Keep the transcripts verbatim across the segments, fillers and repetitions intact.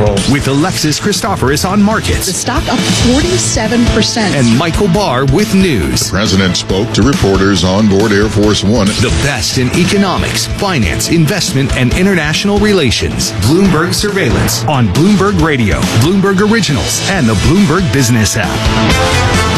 roll. With Alexis Christoforous on markets. The stock up forty-seven percent. And Michael Barr with news. The president spoke to reporters on board Air Force One. The best in economics, finance, investment, and international relations. Bloomberg Surveillance on Bloomberg Radio, Bloomberg Originals, and the Bloomberg Business app.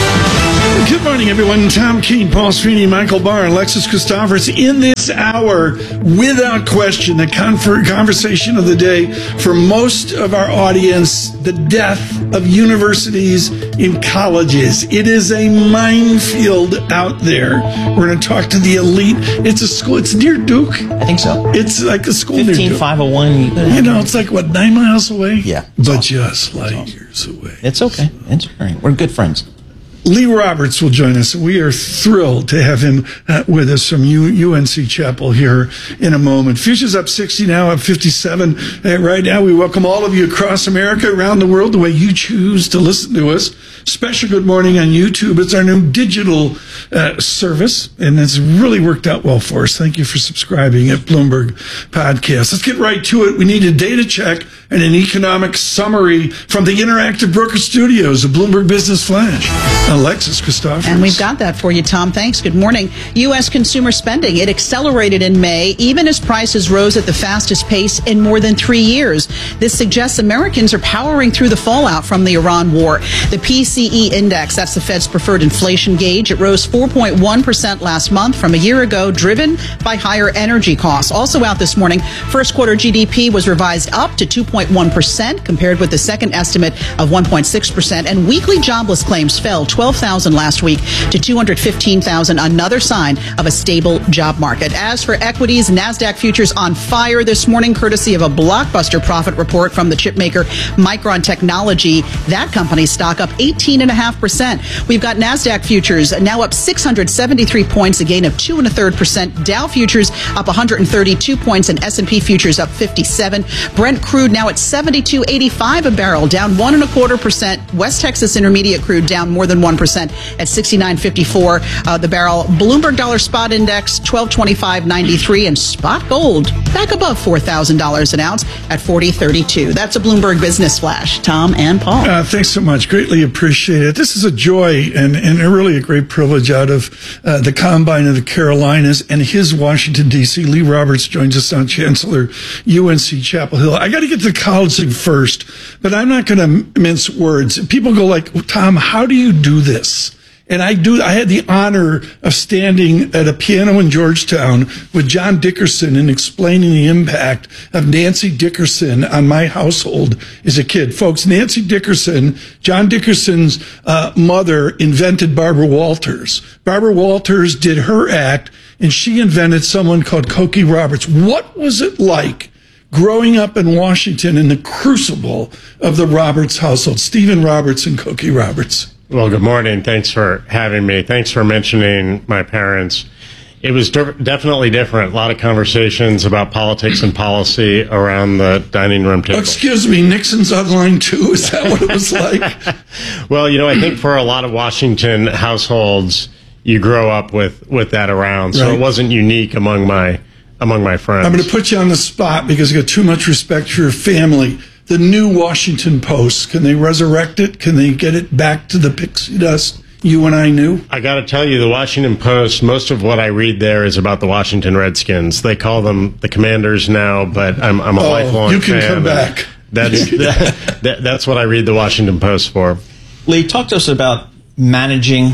Good morning, everyone. Tom Keene, Paul Sweeney, Michael Barr, Alexis Christoforous. In this hour, without question, the confer- conversation of the day for most of our audience, the death of universities and colleges. It is a minefield out there. We're going to talk to the elite. It's a school. It's near Duke. I think so. It's like a school near fifteen Duke. five oh one. You know, it's like, what, nine miles away? Yeah. But awesome. just light years away. It's okay. It's all right. We're good friends. Lee Roberts will join us. We are thrilled to have him uh, with us from U- UNC Chapel here in a moment. Futures up sixty now, up fifty-seven. Uh, right now, we welcome all of you across America, around the world, the way you choose to listen to us. Special good morning on YouTube. It's our new digital uh, service, and it's really worked out well for us. Thank you for subscribing at Bloomberg Podcast. Let's get right to it. We need a data check and an economic summary from the Interactive Broker Studios of Bloomberg Business Flash. Alexis Christoforous. And we've got that for you, Tom. Thanks. Good morning. U S consumer spending, it accelerated in May, even as prices rose at the fastest pace in more than three years. This suggests Americans are powering through the fallout from the Iran war. The P C E index, that's the Fed's preferred inflation gauge, it rose four point one percent last month from a year ago, driven by higher energy costs. Also out this morning, first quarter G D P was revised up to two point one percent compared with the second estimate of one point six percent, and weekly jobless claims fell twelve thousand last week to two hundred fifteen thousand, another sign of a stable job market. As for equities, NASDAQ futures on fire this morning, courtesy of a blockbuster profit report from the chipmaker Micron Technology. That company's stock up eighteen point five percent. We've got NASDAQ futures now up six hundred seventy-three points, a gain of two and a third percent. Dow futures up one hundred thirty-two points, and S and P futures up fifty-seven. Brent crude now at seventy-two eighty-five a barrel, down one and a quarter percent. West Texas Intermediate crude down more than one percent at sixty-nine fifty-four uh, the barrel. Bloomberg Dollar Spot Index twelve twenty-five ninety-three, and spot gold back above four thousand dollars an ounce at forty thirty-two. That's a Bloomberg Business Flash. Tom and Paul. Uh, thanks so much. Greatly appreciate it. This is a joy and, and a really a great privilege out of uh, the Combine of the Carolinas and his Washington, D C. Lee Roberts joins us on Chancellor U N C Chapel Hill. I got to get to the college thing first, but I'm not going to mince words. People go like, Tom, how do you do this? And I do. I had the honor of standing at a piano in Georgetown with John Dickerson and explaining the impact of Nancy Dickerson on my household as a kid. Folks, Nancy Dickerson, John Dickerson's uh, mother, invented Barbara Walters. Barbara Walters did her act, and she invented someone called Cokie Roberts. What was it like growing up in Washington in the crucible of the Roberts household? Stephen Roberts and Cokie Roberts. Well, good morning. Thanks for having me. Thanks for mentioning my parents. It was de- definitely different. A lot of conversations about politics and policy around the dining room table. Excuse me, Nixon's online too? Is that what it was like? Well, you know, I think for a lot of Washington households, you grow up with, with that around. So Right. it wasn't unique among my among my friends. I'm going to put you on the spot because I got too much respect for your family. The new Washington Post, can they resurrect it? Can they get it back to the pixie dust you and I knew? I got to tell you, the Washington Post, most of what I read there is about the Washington Redskins. They call them the Commanders now, but I'm, I'm a Oh, lifelong fan. you can come back. That's that, that, that's what I read the Washington Post for. Lee, talk to us about managing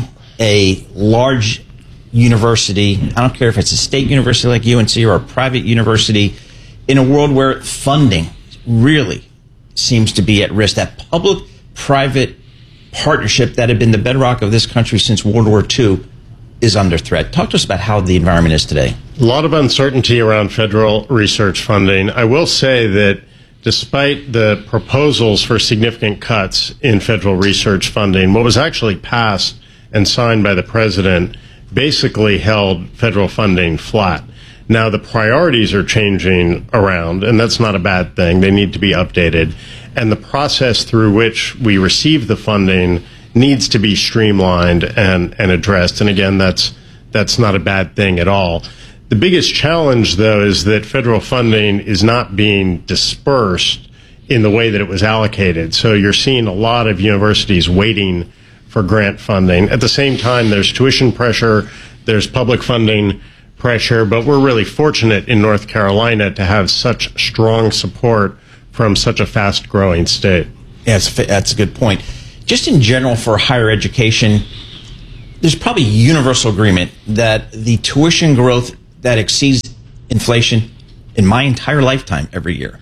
a large university. I don't care if it's a state university like U N C or a private university in a world where funding really seems to be at risk. That public-private partnership that had been the bedrock of this country since World War Two is under threat. Talk to us about how the environment is today. A lot of uncertainty around federal research funding. I will say that despite the proposals for significant cuts in federal research funding, what was actually passed and signed by the president basically held federal funding flat. Now, the priorities are changing around, and that's not a bad thing. They need to be updated. And the process through which we receive the funding needs to be streamlined and, and addressed. And again, that's that's not a bad thing at all. The biggest challenge, though, is that federal funding is not being dispersed in the way that it was allocated. So you're seeing a lot of universities waiting for grant funding. At the same time, there's tuition pressure, there's public funding pressure, but we're really fortunate in North Carolina to have such strong support from such a fast-growing state. Yeah, that's, that's a good point. Just in general for higher education, there's probably universal agreement that the tuition growth that exceeds inflation in my entire lifetime every year.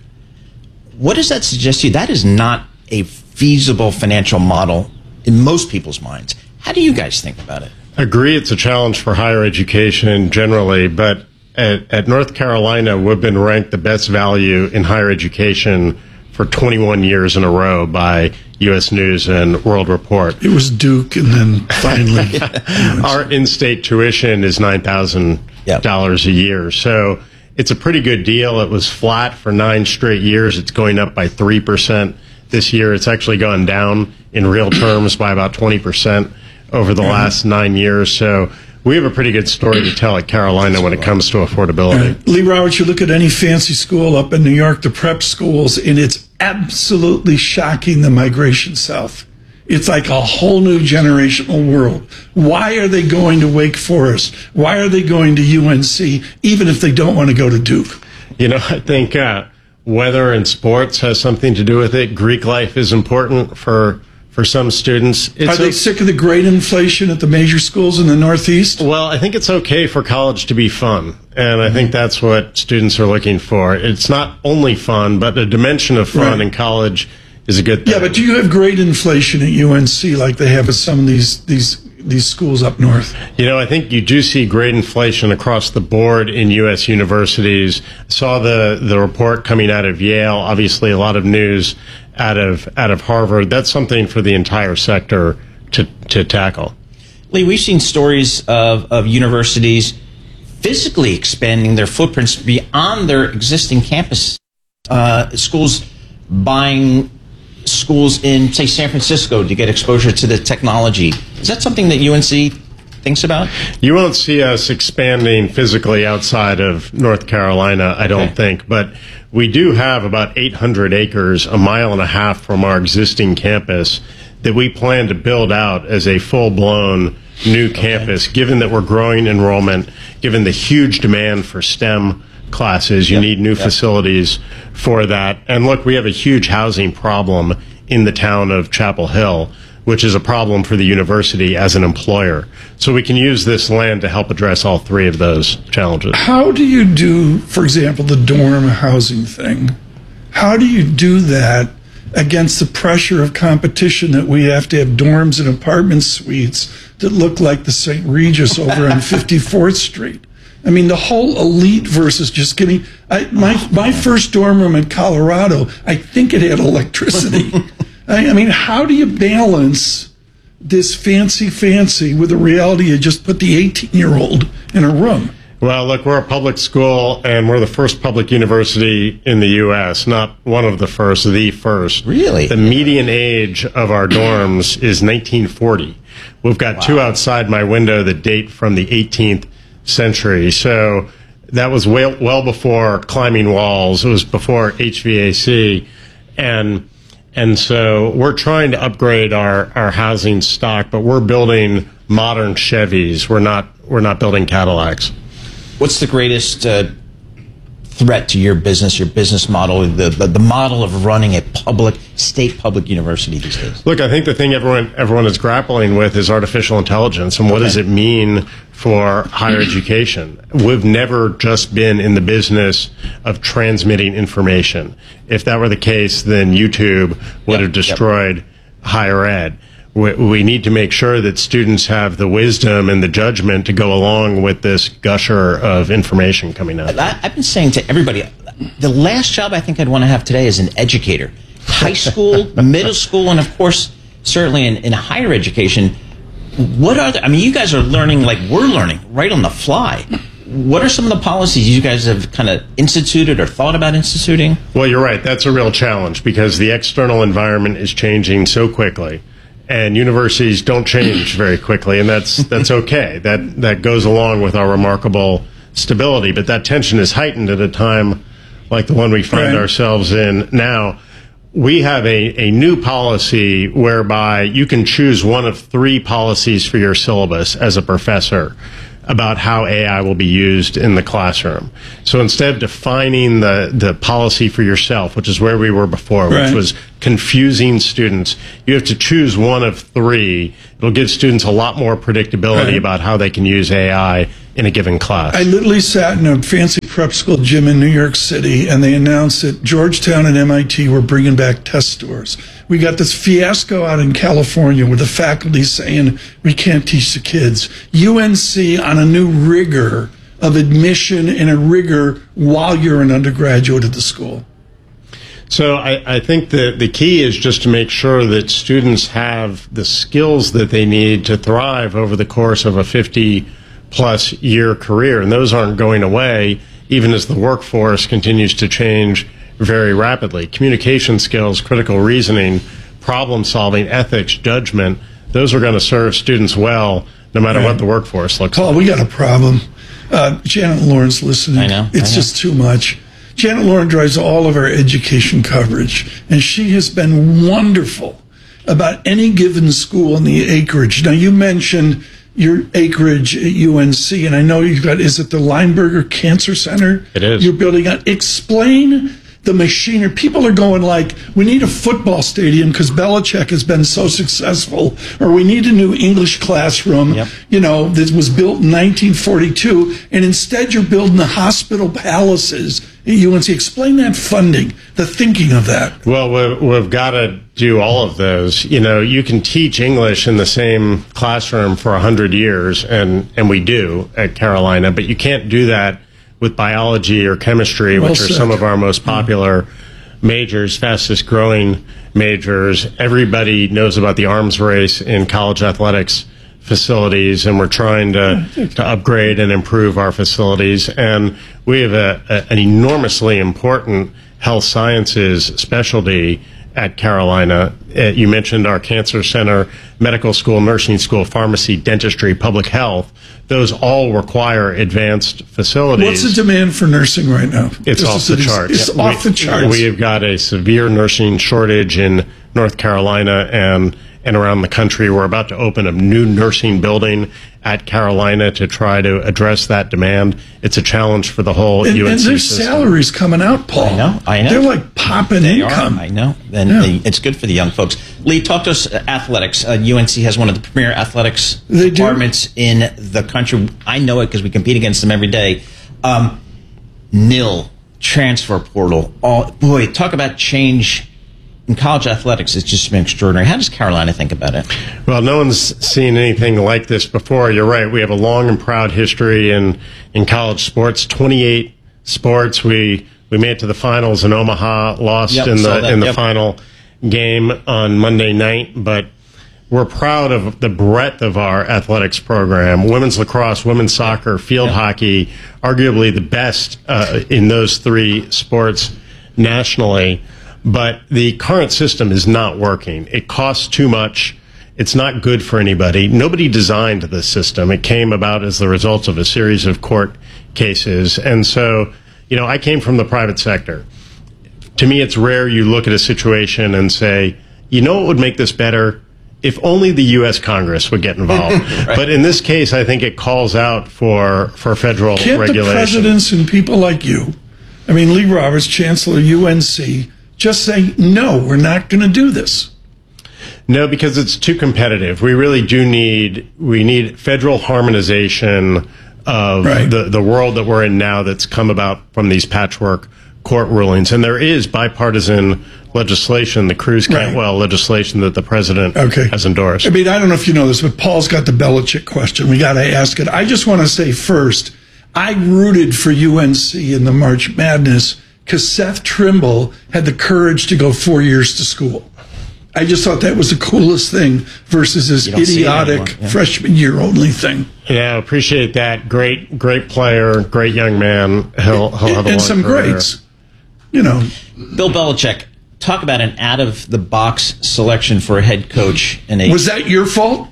What does that suggest to you? That is not a feasible financial model in most people's minds. How do you guys think about it? Agree, it's a challenge for higher education generally, but at, at North Carolina, we've been ranked the best value in higher education for twenty-one years in a row by U S News and World Report. It was Duke, and then finally... Our in-state tuition is nine thousand dollars yep. a year, so it's a pretty good deal. It was flat for nine straight years. It's going up by three percent this year. It's actually gone down in real terms by about twenty percent over the last nine years. So we have a pretty good story to tell at Carolina when it comes to affordability. Uh, Lee Roberts, you look at any fancy school up in New York, the prep schools, and it's absolutely shocking, the migration south. It's like a whole new generational world. Why are they going to Wake Forest? Why are they going to U N C, even if they don't want to go to Duke? You know, I think uh, weather and sports has something to do with it. Greek life is important for for some students. It's are they o- sick of the great inflation at the major schools in the Northeast? Well, I think it's okay for college to be fun, and I think that's what students are looking for. It's not only fun, but a dimension of fun Right. in college is a good thing. Yeah, but do you have great inflation at U N C like they have at some of these these these schools up north? You know, I think you do see great inflation across the board in U S universities. Saw the the report coming out of Yale. Obviously, a lot of news out of out of Harvard. That's something for the entire sector to to tackle. Lee, we've seen stories of, of universities physically expanding their footprints beyond their existing campus. Uh, schools buying schools in, say, San Francisco to get exposure to the technology. Is that something that U N C thinks about? You won't see us expanding physically outside of North Carolina, I don't Okay. think, but we do have about eight hundred acres, a mile and a half from our existing campus, that we plan to build out as a full-blown new campus, given that we're growing enrollment, given the huge demand for STEM classes. You Yep. need new Yep. facilities for that. And look, we have a huge housing problem in the town of Chapel Hill, which is a problem for the university as an employer. So we can use this land to help address all three of those challenges. How do you do, for example, the dorm housing thing? How do you do that against the pressure of competition that we have to have dorms and apartment suites that look like the Saint Regis over on fifty-fourth Street? I mean, the whole elite versus just getting... I, my, my first dorm room in Colorado, I think it had electricity. I, I mean, how do you balance this fancy fancy with the reality you just put the eighteen-year-old in a room? Well, look, we're a public school, and we're the first public university in the U S, not one of the first, the first. Really? The median age of our dorms is nineteen forty. We've got wow. two outside my window that date from the eighteenth century. So that was well, well before climbing walls. It was before H V A C. And and so we're trying to upgrade our, our housing stock, but we're building modern Chevys. We're not we're not building Cadillacs. What's the greatest uh, threat to your business, your business model, the, the the model of running a public, state public university these days? Look, I think the thing everyone everyone is grappling with is artificial intelligence, and what okay. does it mean for higher education? We've never just been in the business of transmitting information. If that were the case, then YouTube would yep. have destroyed yep. higher ed. We, we need to make sure that students have the wisdom and the judgment to go along with this gusher of information coming out. I, I've been saying to everybody, the last job I think I'd want to have today is an educator. High school, middle school, and of course, certainly in, in higher education. What are the, I mean, you guys are learning like we're learning, right on the fly. What are some of the policies you guys have kind of instituted or thought about instituting? Well, you're right. That's a real challenge because the external environment is changing so quickly. And universities don't change very quickly, and that's that's okay. That that goes along with our remarkable stability. But that tension is heightened at a time like the one we find right. ourselves in now. we have a, a new policy whereby you can choose one of three policies for your syllabus as a professor about how A I will be used in the classroom. So instead of defining the, the policy for yourself, which is where we were before, right. which was confusing students, you have to choose one of three. It'll give students a lot more predictability right. about how they can use A I in a given class. I literally sat in a fancy prep school gym in New York City, and they announced that Georgetown and M I T were bringing back test scores. We got this fiasco out in California with the faculty saying we can't teach the kids. U N C on a new rigor of admission and a rigor while you're an undergraduate at the school. So I, I think that the key is just to make sure that students have the skills that they need to thrive over the course of a fifty plus year career. And those aren't going away even as the workforce continues to change very rapidly. Communication skills, critical reasoning, problem solving, ethics, judgment, those are going to serve students well no matter right. what the workforce looks Paul, like. we got a problem. Uh, Janet Lauren's listening. I know. It's I know. just too much. Janet Lauren drives all of our education coverage, and she has been wonderful about any given school in the acreage. Now, you mentioned your acreage at U N C, and I know you've got, is it the Lineberger Cancer Center? It is. You're building on. Explain the machinery. People are going like, we need a football stadium because Belichick has been so successful, or we need a new English classroom, Yep. you know, that was built in nineteen forty-two, and instead you're building the hospital palaces at U N C. Explain that funding, the thinking of that. Well, we've, we've got to do all of those. You know, you can teach English in the same classroom for one hundred years, and, and we do at Carolina, but you can't do that with biology or chemistry, Well which are said. some of our most popular majors, fastest growing majors. Everybody knows about the arms race in college athletics facilities, and we're trying to, to upgrade and improve our facilities. And we have a, a, an enormously important health sciences specialty at Carolina. Uh, you mentioned our cancer center, medical school, nursing school, pharmacy, dentistry, public health. Those all require advanced facilities. What's the demand for nursing right now? It's This off is- the it's- charts. It's We- off the charts. We have got a severe nursing shortage in North Carolina and and around the country. We're about to open a new nursing building at Carolina to try to address that demand. It's a challenge for the whole and, U N and C there's system. salaries coming out, Paul. I know, I know. They're like popping They income. are, I know. And Yeah. they, it's good for the young folks. Lee, talk to us uh, athletics. Uh, U N C has one of the premier athletics They do. departments in the country. I know it because we compete against them every day. Um, nil, transfer portal. All, boy, talk about change in college athletics. It's just been extraordinary. How does Carolina think about it? Well, no one's seen anything like this before. You're right. We have a long and proud history in, in college sports. twenty-eight sports. We we made it to the finals in Omaha, lost Yep, in saw the that. in the Yep. final game on Monday night, but we're proud of the breadth of our athletics program. Women's lacrosse, women's soccer, field Yep. hockey, arguably the best uh, in those three sports nationally. But the current system is not working. It costs too much. It's not good for anybody. Nobody designed this system. It came about as the result of a series of court cases. And so, you know, I came from the private sector. To me, it's rare you look at a situation and say, you know what would make this better? If only the U S Congress would get involved. Right. But in this case, I think it calls out for, for federal Can't regulation. the presidents and people like you, I mean, Lee Roberts, Chancellor U N C, just say, no, we're not going to do this? No, because it's too competitive. We really do need we need federal harmonization of Right. the, the world that we're in now that's come about from these patchwork court rulings. And there is bipartisan legislation, the Cruz-Cantwell legislation that the president Okay. has endorsed. I mean, I don't know if you know this, but Paul's got the Belichick question. We got to ask it. I just want to say first, I rooted for U N C in the March Madness because Seth Trimble had the courage to go four years to school. I just thought that was the coolest thing versus this You don't see it idiotic anymore, yeah. freshman year only thing. Yeah, appreciate that. Great, great player, great young man. He'll, he'll have a And long some career. greats. You know, Bill Belichick, talk about an out-of-the-box selection for a head coach. In a, was that your fault?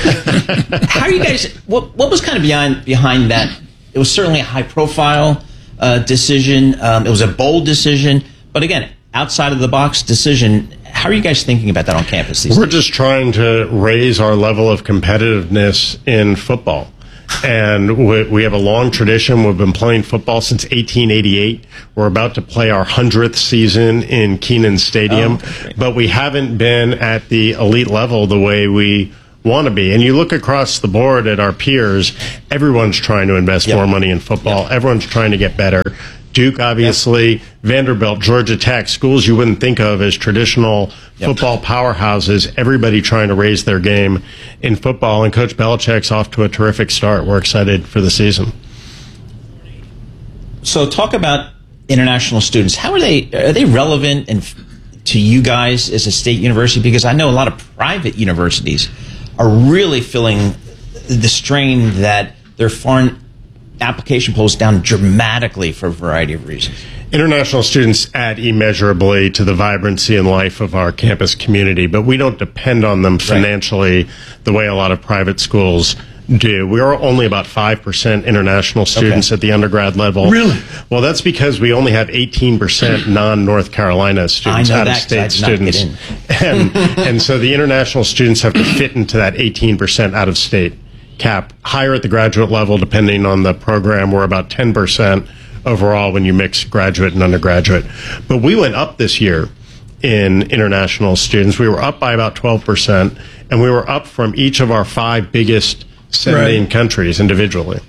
how are you guys, what, what was kind of behind, behind that? It was certainly a high-profile uh, decision. Um, it was a bold decision. But again, outside of the box decision. How are you guys thinking about that on campus these We're days? just trying to raise our level of competitiveness in football. And we, we have a long tradition. We've been playing football since eighteen eighty-eight. We're about to play our hundredth season in Kenan Stadium. Oh, okay. But we haven't been at the elite level the way we want to be. And you look across the board at our peers, everyone's trying to invest Yep. more money in football. Yep. Everyone's trying to get better. Duke, obviously, yep. Vanderbilt, Georgia Tech, schools you wouldn't think of as traditional yep. football powerhouses, everybody trying to raise their game in football. And Coach Belichick's off to a terrific start. We're excited for the season. So talk about international students. How are they, are they relevant and to you guys as a state university? Because I know a lot of private universities are really feeling the strain that their foreign application pulls down dramatically for a variety of reasons. International students add immeasurably to the vibrancy and life of our campus community, but we don't depend on them financially right. the way a lot of private schools do. We are only about five percent international students okay. at the undergrad level. Really? Well, that's because we only have eighteen percent non-North Carolina students, out-of-state students. and, and so the international students have to fit into that eighteen percent out-of-state cap. Higher at the graduate level, depending on the program, we're about ten percent overall when you mix graduate and undergraduate. But we went up this year in international students. We were up by about twelve percent, and we were up from each of our five biggest sending right. countries individually.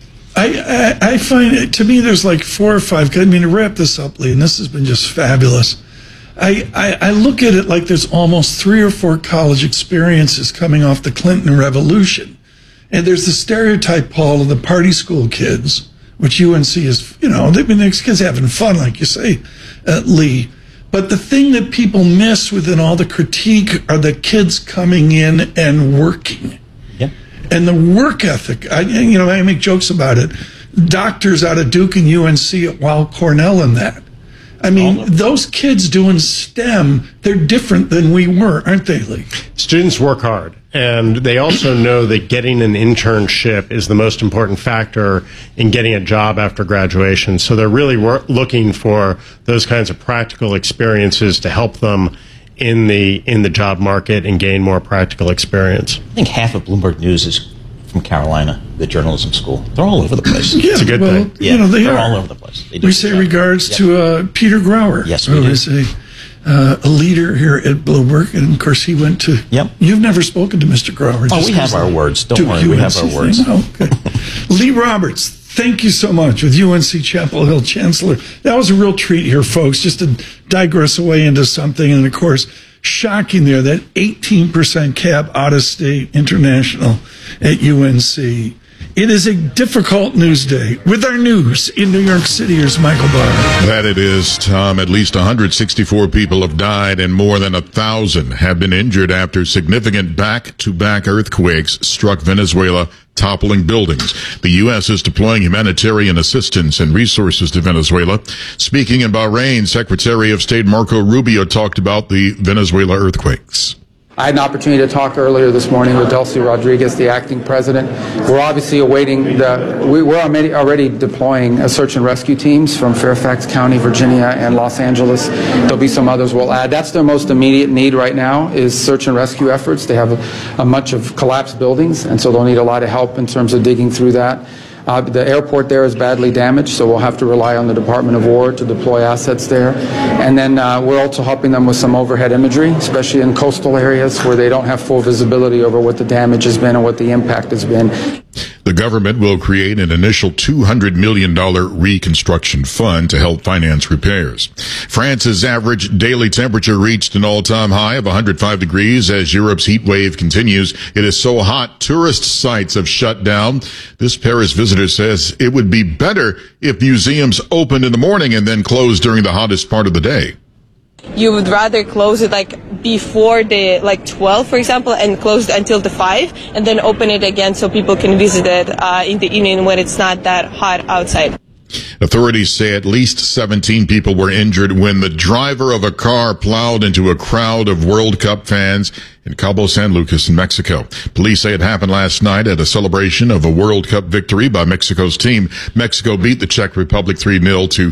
I, I, I find it, to me, there's like four or five. I mean, to wrap this up, Lee, and this has been just fabulous. I, I, I look at it like there's almost three or four college experiences coming off the Clinton Revolution. And there's the stereotype, Paul, of the party school kids, which U N C is, you know, they've been these kids having fun, like you say, uh, Lee. But the thing that people miss within all the critique are the kids coming in and working. Yeah. And the work ethic, I, you know, I make jokes about it. Doctors out of Duke and U N C, while Cornell and that. I mean, those kids doing STEM, they're different than we were, aren't they, Lee? Students work hard, and they also know that getting an internship is the most important factor in getting a job after graduation. So they're really wor- looking for those kinds of practical experiences to help them in the in the job market and gain more practical experience. I think half of Bloomberg News is from Carolina, the journalism school. They're all over the place. Yeah, it's a good well, thing. Yeah, you know, they they're are. all over the place. They do We a say good job. regards Yep. to uh, Peter Grauer. Yes, we who do. is a, uh, a leader here at Bloomberg, and of course he went to. Yep. You've never spoken to Mister Grauer. Oh, just we have our words. Don't worry, we have our words. Oh, okay. Lee Roberts, thank you so much, with U N C Chapel Hill Chancellor. That was a real treat here, folks, just to digress away into something. And of course, shocking there, that eighteen percent cap out of state international at U N C. It is a difficult news day. With our news in New York City, here's Michael Barr. That it is, Tom. At least one hundred sixty-four people have died and more than one thousand have been injured after significant back-to-back earthquakes struck Venezuela, toppling buildings. The U S is deploying humanitarian assistance and resources to Venezuela. Speaking in Bahrain, Secretary of State Marco Rubio talked about the Venezuela earthquakes. I had an opportunity to talk earlier this morning with Delcy Rodriguez, the acting president. We're obviously awaiting the, we, we're already, already deploying a search and rescue teams from Fairfax County, Virginia, and Los Angeles. There'll be some others we'll add. That's their most immediate need right now is search and rescue efforts. They have a, a much of collapsed buildings, and so they'll need a lot of help in terms of digging through that. Uh, the airport there is badly damaged, so we'll have to rely on the Department of War to deploy assets there. And then uh, we're also helping them with some overhead imagery, especially in coastal areas where they don't have full visibility over what the damage has been and what the impact has been. The government will create an initial two hundred million dollars reconstruction fund to help finance repairs. France's average daily temperature reached an all-time high of one hundred five degrees as Europe's heat wave continues. It is so hot, tourist sites have shut down. This Paris visitor says it would be better if museums opened in the morning and then closed during the hottest part of the day. You would rather close it like before the like twelve, for example, and close it until the five, and then open it again so people can visit it uh, in the evening when it's not that hot outside. Authorities say at least seventeen people were injured when the driver of a car plowed into a crowd of World Cup fans in Cabo San Lucas in Mexico. Police say it happened last night at a celebration of a World Cup victory by Mexico's team. Mexico beat the Czech Republic three nil to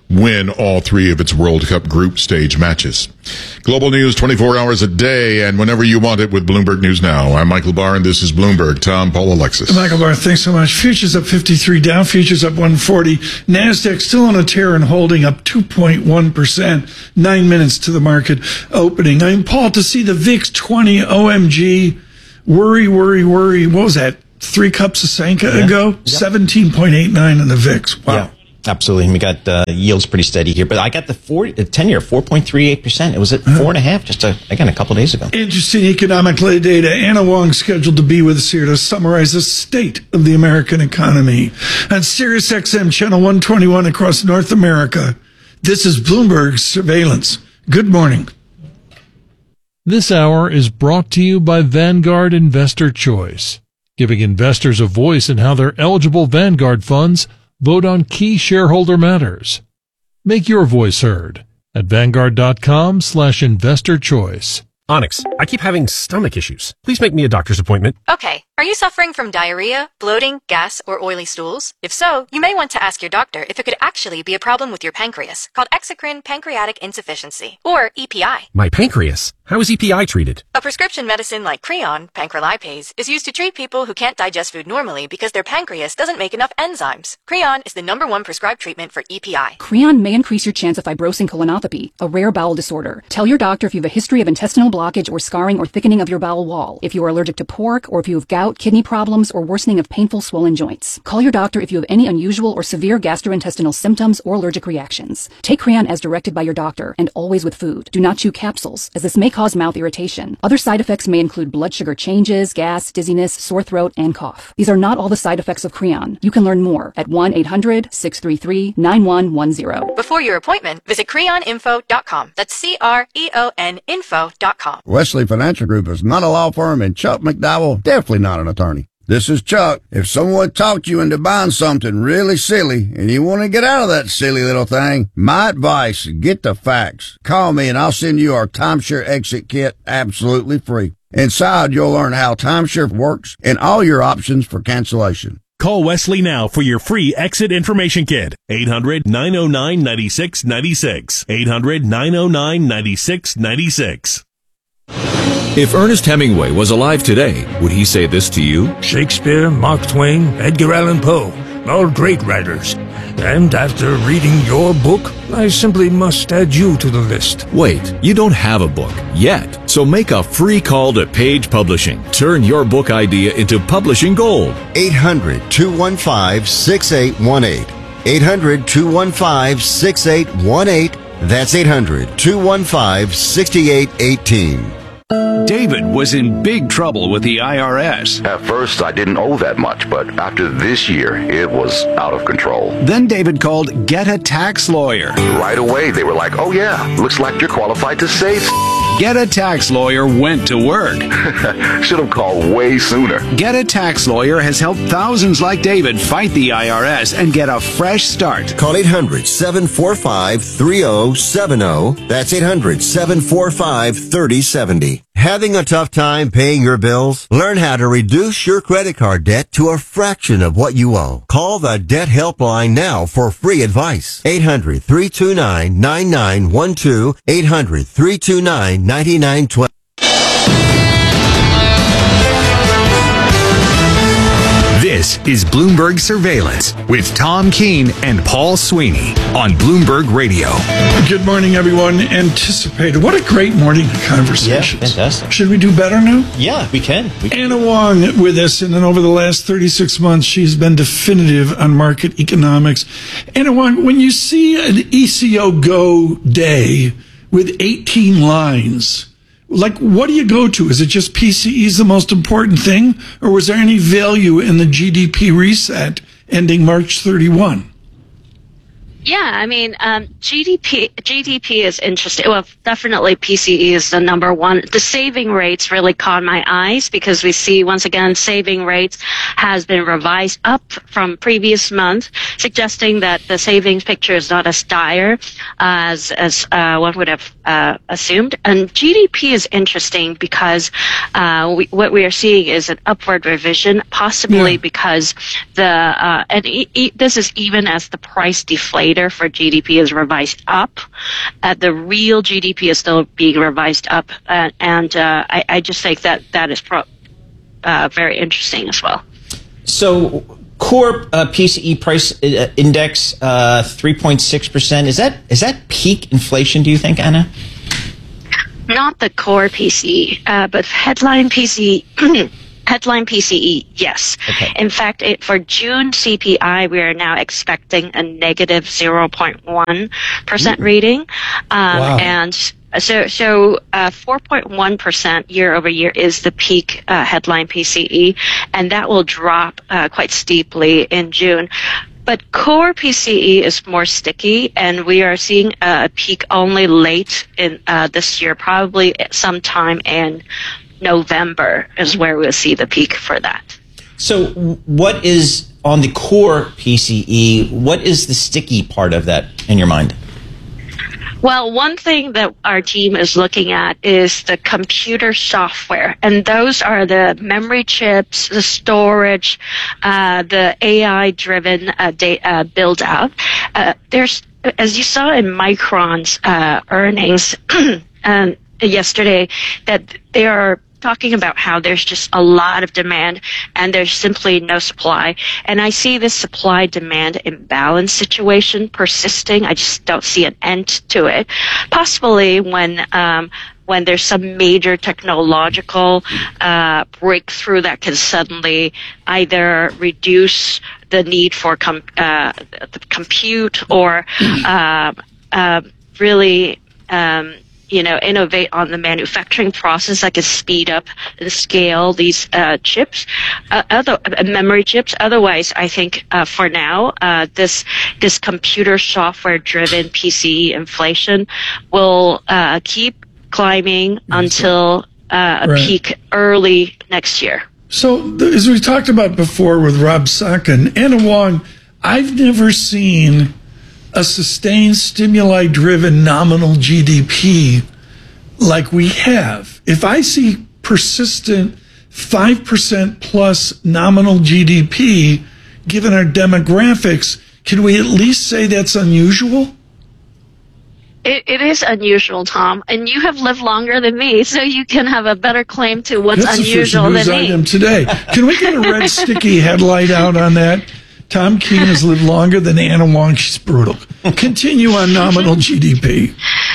win all three of its World Cup group stage matches. Global news twenty-four hours a day and whenever you want it with Bloomberg News Now. I'm Michael Barr, and this is Bloomberg. Tom, Paul, Alexis. Michael Barr, thanks so much. Futures up fifty-three, Dow futures up one forty. NASDAQ still on a tear and holding up two point one percent. Nine minutes to the market opening. I'm Paul, to see the V I X twenty O M G. Worry, worry, worry. What was that? Three cups of Sanka yeah. ago? Yep. seventeen point eight nine in the V I X. Wow. Yeah. Absolutely. We got uh, yields pretty steady here, but I got the four, the ten-year, four point three eight percent. It was at four and a half just, a, again, a couple days ago. Interesting economic data. Anna Wong scheduled to be with us here to summarize the state of the American economy. On Sirius X M Channel one twenty-one across North America, this is Bloomberg Surveillance. Good morning. This hour is brought to you by Vanguard Investor Choice, giving investors a voice in how their eligible Vanguard funds vote on key shareholder matters. Make your voice heard at Vanguard.com slash investor choice. Onyx, I keep having stomach issues. Please make me a doctor's appointment. Okay. Are you suffering from diarrhea, bloating, gas, or oily stools? If so, you may want to ask your doctor if it could actually be a problem with your pancreas, called exocrine pancreatic insufficiency, or E P I. My pancreas? How is E P I treated? A prescription medicine like Creon, pancrelipase, is used to treat people who can't digest food normally because their pancreas doesn't make enough enzymes. Creon is the number one prescribed treatment for E P I. Creon may increase your chance of fibrosing colonopathy, a rare bowel disorder. Tell your doctor if you have a history of intestinal blockage or scarring or thickening of your bowel wall, if you are allergic to pork, or if you have gout, kidney problems, or worsening of painful swollen joints. Call your doctor if you have any unusual or severe gastrointestinal symptoms or allergic reactions. Take Creon as directed by your doctor, and always with food. Do not chew capsules, as this may cause mouth irritation. Other side effects may include blood sugar changes, gas, dizziness, sore throat, and cough. These are not all the side effects of Creon. You can learn more at one eight hundred six three three nine one one zero. Before your appointment, visit creon info dot com. That's C R E O N info dot com. Wesley Financial Group is not a law firm, and Chuck McDowell definitely not an attorney. This is Chuck. If someone talked you into buying something really silly and you want to get out of that silly little thing, my advice, get the facts. Call me and I'll send you our timeshare exit kit absolutely free. Inside, you'll learn how timeshare works and all your options for cancellation. Call Wesley now for your free exit information kit. eight hundred nine oh nine nine six nine six. eight hundred nine oh nine nine six nine six. If Ernest Hemingway was alive today, would he say this to you? Shakespeare, Mark Twain, Edgar Allan Poe, all great writers. And after reading your book, I simply must add you to the list. Wait, you don't have a book yet. So make a free call to Page Publishing. Turn your book idea into publishing gold. eight hundred two one five six eight one eight. eight hundred two one five six eight one eight. That's eight hundred two one five six eight one eight. David was in big trouble with the I R S. At first, I didn't owe that much, but after this year, it was out of control. Then David called Get a Tax Lawyer. Right away, they were like, oh yeah, looks like you're qualified to save. Get a Tax Lawyer went to work. Should have called way sooner. Get a Tax Lawyer has helped thousands like David fight the I R S and get a fresh start. Call eight hundred seven four five three oh seven oh. That's eight hundred seven four five three oh seven oh. Having a tough time paying your bills? Learn how to reduce your credit card debt to a fraction of what you owe. Call the Debt Helpline now for free advice. eight hundred three two nine nine nine one two. eight hundred three two nine nine nine one two. This is Bloomberg Surveillance with Tom Keene and Paul Sweeney on Bloomberg Radio. Good morning, everyone. Anticipated. What a great morning conversation. Yeah, fantastic. Should we do better now? Yeah, we can. we can. Anna Wong with us, and then over the last thirty-six months, she's been definitive on market economics. Anna Wong, when you see an E C O Go day with eighteen lines, like, what do you go to? Is it just P C E is the most important thing? Or was there any value in the G D P reset ending March thirty-first? Yeah, I mean, um, G D P G D P is interesting. Well, definitely P C E is the number one. The saving rates really caught my eyes because we see, once again, saving rates has been revised up from previous month, suggesting that the savings picture is not as dire as as uh, one would have uh, assumed. And G D P is interesting because uh, we, what we are seeing is an upward revision, possibly yeah. because the uh, and e- e- this is even as the price deflation data for G D P is revised up. Uh, the real G D P is still being revised up, uh, and uh, I, I just think that that is pro- uh, very interesting as well. So, core uh, P C E price uh, index uh, three point six percent. Is that is that peak inflation? Do you think, Anna? Not the core P C E, uh, but headline P C E. Headline P C E, yes. Okay. In fact, it, for June C P I, we are now expecting a negative zero point one percent reading. Um, wow. And so, so uh, four point one percent year over year is the peak uh, headline P C E, and that will drop uh, quite steeply in June. But core P C E is more sticky, and we are seeing a peak only late in uh, this year, probably sometime in November is where we'll see the peak for that. So what is on the core P C E, what is the sticky part of that in your mind? Well, one thing that our team is looking at is the computer software, and those are the memory chips, the storage, uh, the A I-driven uh, data uh, build-out. Uh, there's, as you saw in Micron's uh, earnings um, yesterday, that they are talking about how there's just a lot of demand and there's simply no supply. And I see this supply-demand imbalance situation persisting. I just don't see an end to it. Possibly when um, when there's some major technological uh, breakthrough that can suddenly either reduce the need for com- uh, the compute or uh, uh, really um, you know, innovate on the manufacturing process that can speed up and scale these uh, chips, uh, other uh, memory chips. Otherwise, I think uh, for now, uh, this this computer software-driven P C E inflation will uh, keep climbing until uh, a right. peak early next year. So, th- as we talked about before with Rob Sutton, Anna Wong, I've never seen a sustained stimuli-driven nominal G D P like we have. If I see persistent five percent plus nominal G D P, given our demographics, can we at least say that's unusual? It, it is unusual, Tom, and you have lived longer than me, so you can have a better claim to what's that's unusual the first news than me. Item today. Can we get a red sticky headlight out on that? Tom Keene has lived longer than Anna Wong. She's brutal. Continue on nominal G D P.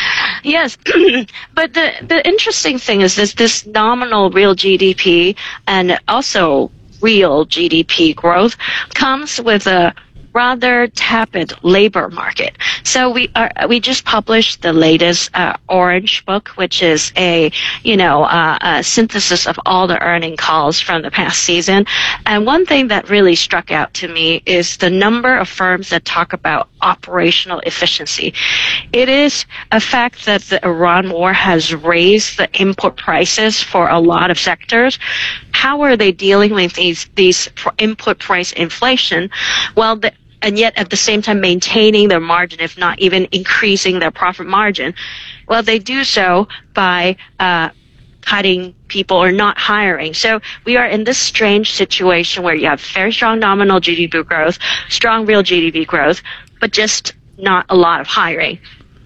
Yes, but the the interesting thing is this this nominal real G D P and also real G D P growth comes with a rather tepid labor market. So we are we just published the latest uh, Orange book, which is a you know uh, a synthesis of all the earning calls from the past season. And one thing that really struck out to me is the number of firms that talk about operational efficiency. It is a fact that the Iran war has raised the input prices for a lot of sectors. How are they dealing with these these input price inflation? Well, the and yet at the same time maintaining their margin, if not even increasing their profit margin. Well, they do so by uh, cutting people or not hiring. So we are in this strange situation where you have very strong nominal G D P growth, strong real G D P growth, but just not a lot of hiring.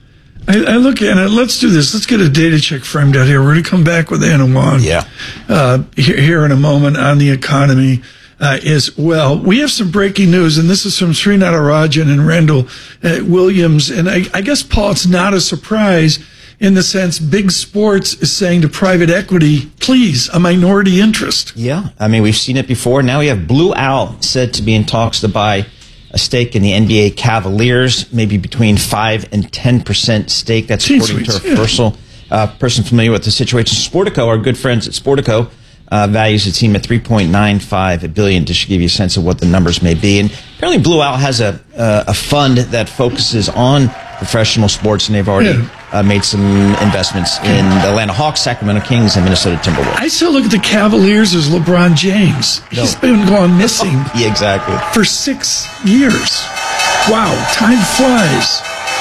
I, I look at it. Let's do this. Let's get a data check framed out here. We're going to come back with Anna Wong. Yeah. Uh, here, here in a moment on the economy. Uh, as well. We have some breaking news, and this is from Srinath Rajan and Randall uh, Williams. And I, I guess, Paul, it's not a surprise in the sense big sports is saying to private equity, please, a minority interest. Yeah. I mean, we've seen it before. Now we have Blue Owl said to be in talks to buy a stake in the N B A Cavaliers, maybe between five and ten percent stake. That's according to a personal, uh, person familiar with the situation. Sportico, our good friends at Sportico, Uh, values the team at three point nine five billion dollars, just to give you a sense of what the numbers may be. And apparently Blue Owl has a uh, a fund that focuses on professional sports, and they've already yeah. uh, made some investments in the Atlanta Hawks, Sacramento Kings, and Minnesota Timberwolves. I still look at the Cavaliers as LeBron James. No. He's been gone missing yeah, exactly. for six years. Wow, time flies.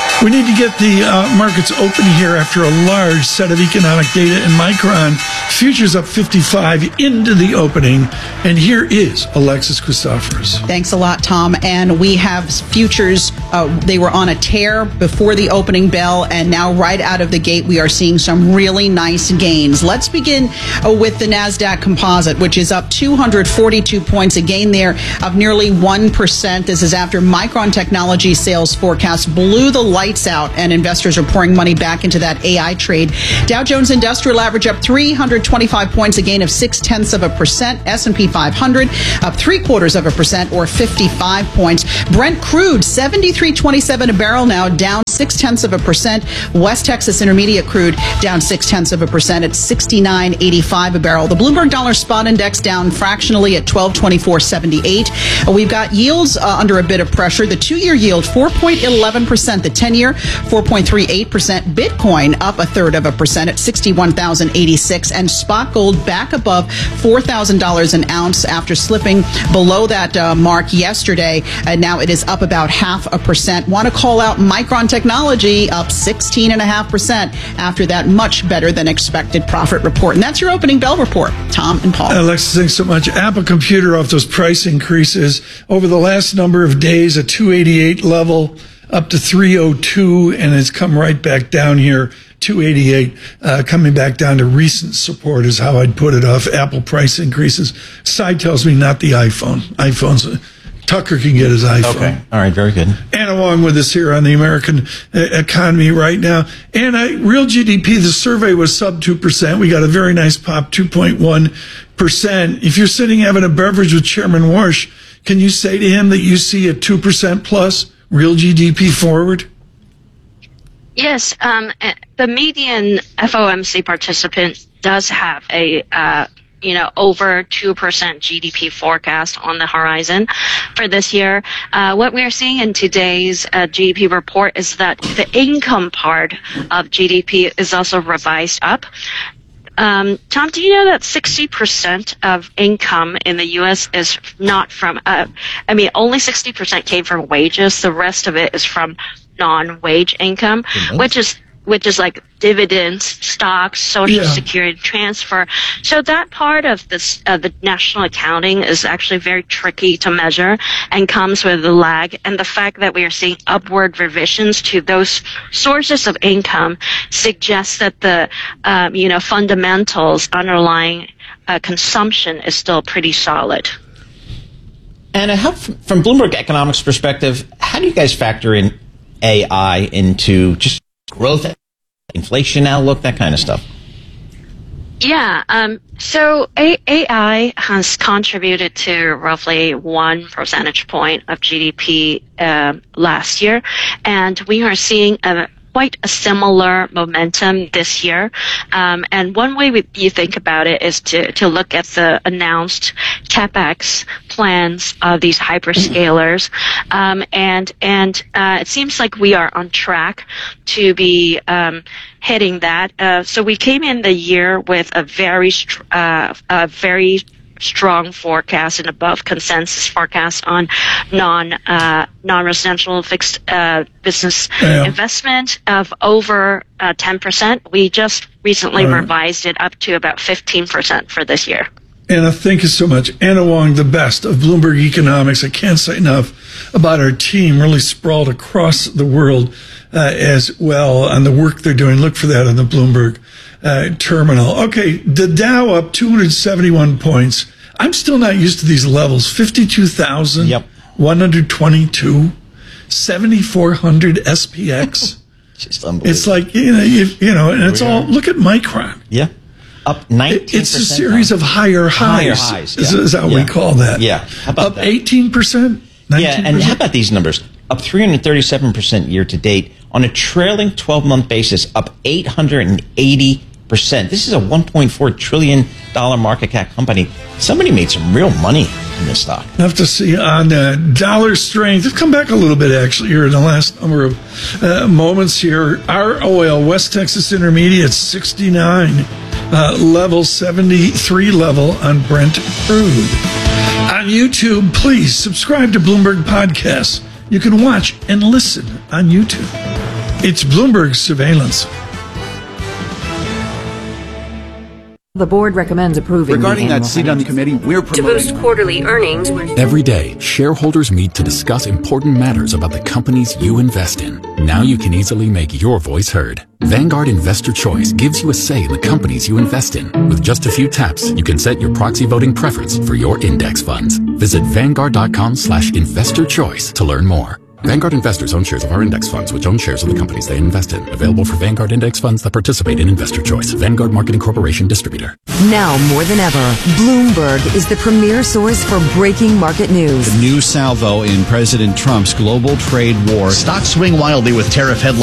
We need to get the uh, markets open here after a large set of economic data in Micron. Futures up fifty-five into the opening. And here is Alexis Christoforous. Thanks a lot, Tom. And we have futures. Uh, they were on a tear before the opening bell. And now right out of the gate, we are seeing some really nice gains. Let's begin uh, with the NASDAQ Composite, which is up two hundred forty-two points, a gain there of nearly one percent. This is after Micron Technology sales forecast blew the lights out, and investors are pouring money back into that A I trade. Dow Jones Industrial Average up three hundred twenty-five points, a gain of six tenths of a percent. S and P five hundred up three quarters of a percent, or fifty-five points. Brent crude seventy-three twenty-seven a barrel now, down six tenths of a percent. West Texas Intermediate crude down six tenths of a percent at sixty-nine eighty-five a barrel. The Bloomberg Dollar Spot Index down fractionally at twelve twenty-four seventy-eight. We've got yields uh, under a bit of pressure. The two-year yield four point one one percent. The ten-year four point three eight percent. Bitcoin up a third of a percent at sixty-one thousand eighty-six, and spot gold back above four thousand dollars an ounce after slipping below that uh, mark yesterday. And now it is up about half a percent. Want to call out Micron Technology up sixteen point five percent after that much better than expected profit report. And that's your opening bell report. Tom and Paul. Alexis, thanks so much. Apple Computer off those price increases over the last number of days, a two eighty-eight level up to three oh two, and it's come right back down here. two eighty-eight, uh, coming back down to recent support is how I'd put it off Apple price increases. Side tells me not the iPhone. iPhone's, uh, Tucker can get his iPhone. Okay. All right. Very good. And along with us here on the American uh, economy right now. And I, real G D P, the survey was sub two percent. We got a very nice pop, two point one percent. If you're sitting having a beverage with Chairman Warsh, can you say to him that you see a two percent plus real G D P forward? Yes, um, the median F O M C participant does have a, uh, you know, over two percent G D P forecast on the horizon for this year. Uh, what we're seeing in today's uh, G D P report is that the income part of G D P is also revised up. Um, Tom, do you know that sixty percent of income in the U S is not from, uh, I mean, only sixty percent came from wages. The rest of it is from non-wage income, mm-hmm. which is which is like dividends, stocks, social yeah. security transfer. So that part of this, uh, the national accounting is actually very tricky to measure and comes with a lag. And the fact that we are seeing upward revisions to those sources of income suggests that the, um, you know, fundamentals underlying uh, consumption is still pretty solid. And how, from Bloomberg Economics perspective, how do you guys factor in A I into just growth, inflation outlook, that kind of stuff? Yeah, um, so A- AI has contributed to roughly one percentage point of G D P uh, last year, and we are seeing a quite a similar momentum this year. Um, and one way we, you think about it is to, to look at the announced CapEx plans of these hyperscalers. Um, and and uh, it seems like we are on track to be um, hitting that. Uh, so we came in the year with a very, uh, a very strong forecast and above consensus forecast on non uh, non-residential fixed uh, business yeah. investment of over uh, ten percent. We just recently right. revised it up to about fifteen percent for this year. Anna, thank you so much. Anna Wong, the best of Bloomberg Economics. I can't say enough about our team, really sprawled across the world uh, as well on the work they're doing. Look for that on the Bloomberg uh, terminal. Okay, the Dow up two hundred seventy-one points. I'm still not used to these levels. fifty-two thousand one hundred twenty-two, seventy-four hundred S P X. Just unbelievable. It's like, you know, you, you know, and it's all, look at Micron. Yeah. Up nineteen percent. It's a series of higher highs. Higher highs, yeah. Is, is how yeah. we call that. Yeah. How about Up that? eighteen percent. Yeah, and how about these numbers? Up three hundred thirty-seven percent year to date. On a trailing twelve-month basis, up eight hundred eighty percent. This is a one point four trillion dollars market cap company. Somebody made some real money in this stock. Have to see on uh, dollar strength. It's come back a little bit, actually, here in the last number of uh, moments here. Our oil, West Texas Intermediate, sixty-nine uh, level, seventy-three level on Brent crude. On YouTube, please subscribe to Bloomberg Podcasts. You can watch and listen on YouTube. It's Bloomberg surveillance. The board recommends approving. Regarding that seat on the committee, we're to boost quarterly earnings. Every day, shareholders meet to discuss important matters about the companies you invest in. Now you can easily make your voice heard. Vanguard Investor Choice gives you a say in the companies you invest in. With just a few taps, you can set your proxy voting preference for your index funds. Visit Vanguard.com slash investor choice to learn more. Vanguard investors own shares of our index funds, which own shares of the companies they invest in. Available for Vanguard index funds that participate in Investor Choice. Vanguard Marketing Corporation distributor. Now more than ever, Bloomberg is the premier source for breaking market news. The new salvo in President Trump's global trade war. Stocks swing wildly with tariff headlines.